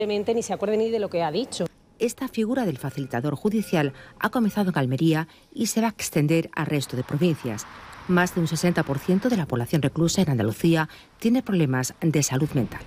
Ni se acuerde ni de lo que ha dicho. Esta figura del facilitador judicial ha comenzado en Almería y se va a extender al resto de provincias. Más de un 60% de la población reclusa en Andalucía tiene problemas de salud mental.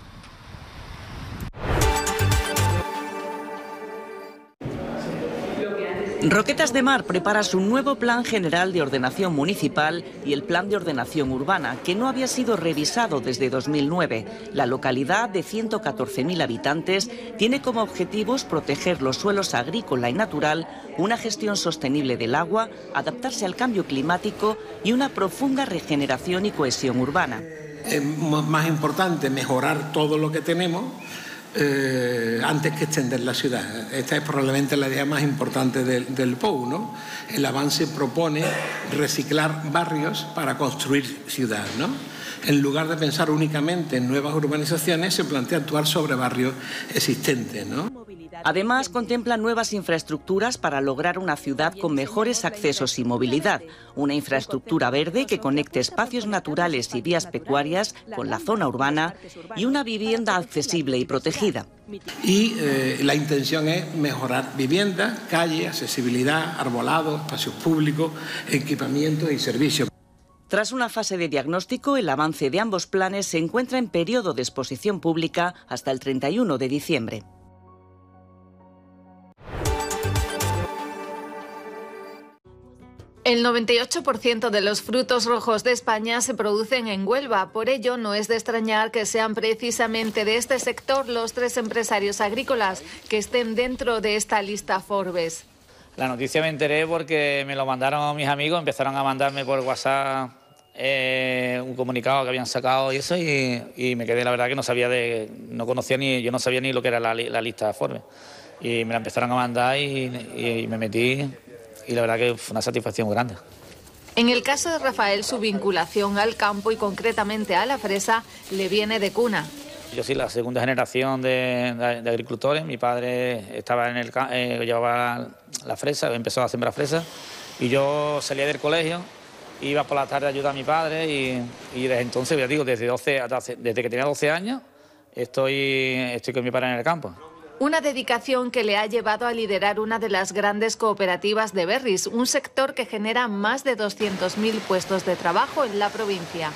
Roquetas de Mar prepara su nuevo Plan General de Ordenación Municipal y el Plan de Ordenación Urbana, que no había sido revisado desde 2009. La localidad, de 114.000 habitantes, tiene como objetivos proteger los suelos agrícola y natural, una gestión sostenible del agua, adaptarse al cambio climático y una profunda regeneración y cohesión urbana. Es más importante mejorar todo lo que tenemos antes que extender la ciudad. Esta es probablemente la idea más importante del POU, ¿no? El avance propone reciclar barrios para construir ciudad, ¿no? En lugar de pensar únicamente en nuevas urbanizaciones, se plantea actuar sobre barrios existentes, ¿no? Además, contempla nuevas infraestructuras para lograr una ciudad con mejores accesos y movilidad. Una infraestructura verde que conecte espacios naturales y vías pecuarias con la zona urbana y una vivienda accesible y protegida. Y la intención es mejorar viviendas, calles, accesibilidad, arbolado, espacios públicos, equipamientos y servicios. Tras una fase de diagnóstico, el avance de ambos planes se encuentra en periodo de exposición pública hasta el 31 de diciembre. El 98% de los frutos rojos de España se producen en Huelva. Por ello, no es de extrañar que sean precisamente de este sector los 3 empresarios agrícolas que estén dentro de esta lista Forbes. La noticia me enteré porque me lo mandaron mis amigos, empezaron a mandarme por WhatsApp un comunicado que habían sacado y eso, y me quedé, la verdad, que yo no sabía ni lo que era la lista Forbes. Y me la empezaron a mandar y me metí. Y la verdad que fue una satisfacción grande. En el caso de Rafael, su vinculación al campo y concretamente a la fresa le viene de cuna. Yo soy la segunda generación de agricultores. Mi padre estaba en el llevaba la fresa, empezó a sembrar fresas, y yo salía del colegio, iba por la tarde a ayudar a mi padre y desde entonces, ya digo, desde que tenía 12 años estoy con mi padre en el campo. Una dedicación que le ha llevado a liderar una de las grandes cooperativas de berries, un sector que genera más de 200.000 puestos de trabajo en la provincia.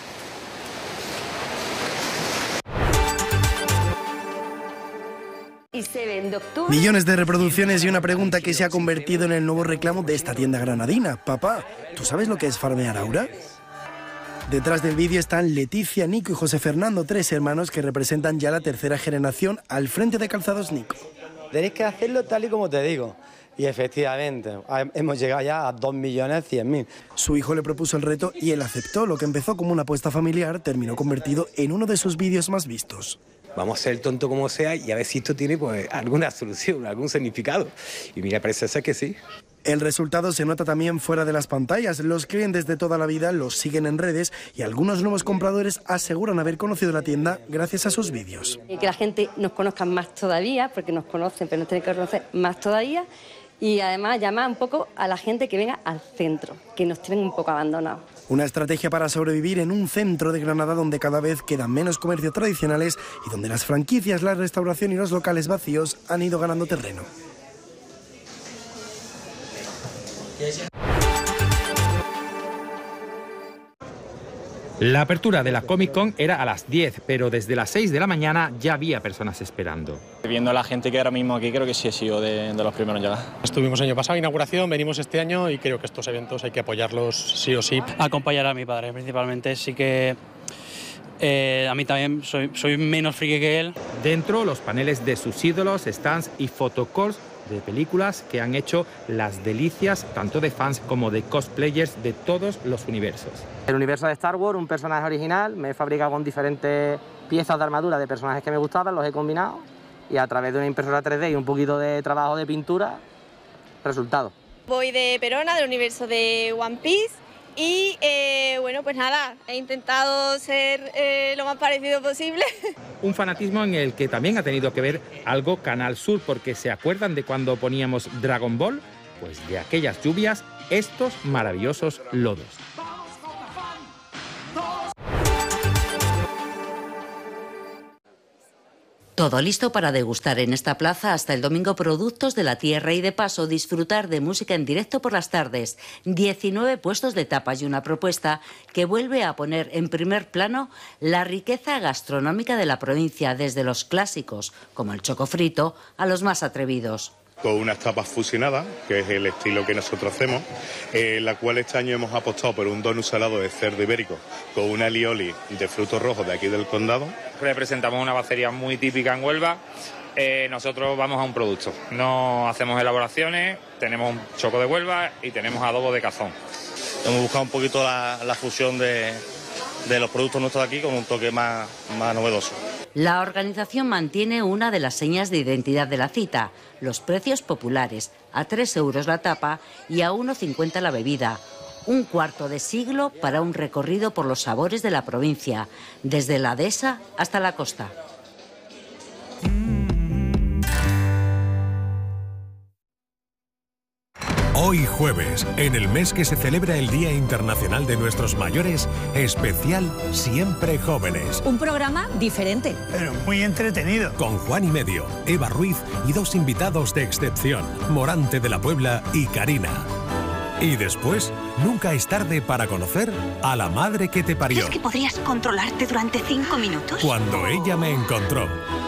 Millones de reproducciones y una pregunta que se ha convertido en el nuevo reclamo de esta tienda granadina. Papá, ¿tú sabes lo que es farmear ahora? Detrás del vídeo están Leticia, Nico y José Fernando, 3 hermanos que representan ya la 3ª generación al frente de Calzados Nico. Tenéis que hacerlo tal y como te digo. Y efectivamente, hemos llegado ya a 2.100.000. Su hijo le propuso el reto y él aceptó. Lo que empezó como una apuesta familiar terminó convertido en uno de sus vídeos más vistos. Vamos a ser tonto como sea y a ver si esto tiene pues alguna solución, algún significado. Y mira, parece ser que sí. El resultado se nota también fuera de las pantallas. Los clientes de toda la vida los siguen en redes y algunos nuevos compradores aseguran haber conocido la tienda gracias a sus vídeos. Que la gente nos conozca más todavía, porque nos conocen, pero nos tienen que conocer más todavía. Y además llamar un poco a la gente que venga al centro, que nos tienen un poco abandonados. Una estrategia para sobrevivir en un centro de Granada donde cada vez quedan menos comercios tradicionales y donde las franquicias, la restauración y los locales vacíos han ido ganando terreno. La apertura de la Comic Con era a las 10, pero desde las 6 de la mañana ya había personas esperando. Viendo a la gente que ahora mismo aquí, creo que sí he sido de los primeros en llegar. Estuvimos el año pasado, inauguración, venimos este año y creo que estos eventos hay que apoyarlos sí o sí. Acompañar a mi padre principalmente, sí que a mí también soy menos friki que él. Dentro, los paneles de sus ídolos, stands y photocalls de películas que han hecho las delicias tanto de fans como de cosplayers de todos los universos. El universo de Star Wars, un personaje original, me he fabricado con diferentes piezas de armadura de personajes que me gustaban, los he combinado y a través de una impresora 3D y un poquito de trabajo de pintura, resultado. Voy de Perona, del universo de One Piece. Y bueno, pues nada, he intentado ser lo más parecido posible. Un fanatismo en el que también ha tenido que ver algo Canal Sur, porque ¿se acuerdan de cuando poníamos Dragon Ball? Pues de aquellas lluvias, estos maravillosos lodos. Todo listo para degustar en esta plaza hasta el domingo productos de la tierra y de paso disfrutar de música en directo por las tardes. 19 puestos de tapas y una propuesta que vuelve a poner en primer plano la riqueza gastronómica de la provincia, desde los clásicos, como el choco frito, a los más atrevidos. Con unas tapas fusionadas, que es el estilo que nosotros hacemos, la cual este año hemos apostado por un donut salado de cerdo ibérico con una alioli de frutos rojos de aquí del condado. Representamos una bacería muy típica en Huelva. Nosotros vamos a un producto, no hacemos elaboraciones, tenemos un choco de Huelva y tenemos adobo de cazón. Hemos buscado un poquito la fusión de los productos nuestros de aquí con un toque más novedoso. La organización mantiene una de las señas de identidad de la cita, los precios populares, a 3 euros la tapa y a 1,50 la bebida. Un cuarto de siglo para un recorrido por los sabores de la provincia, desde la dehesa hasta la costa. Hoy jueves, en el mes que se celebra el Día Internacional de Nuestros Mayores, especial Siempre Jóvenes. Un programa diferente, pero muy entretenido. Con Juan y Medio, Eva Ruiz y 2 invitados de excepción, Morante de la Puebla y Karina. Y después, nunca es tarde para conocer a la madre que te parió. ¿Crees que podrías controlarte durante 5 minutos? Cuando ella me encontró.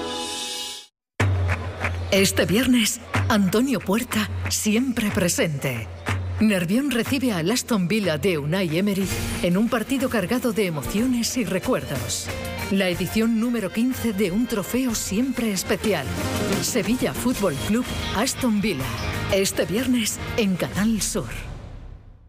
Este viernes, Antonio Puerta, siempre presente. Nervión recibe al Aston Villa de Unai Emery en un partido cargado de emociones y recuerdos. La edición número 15 de un trofeo siempre especial. Sevilla Fútbol Club Aston Villa. Este viernes en Canal Sur.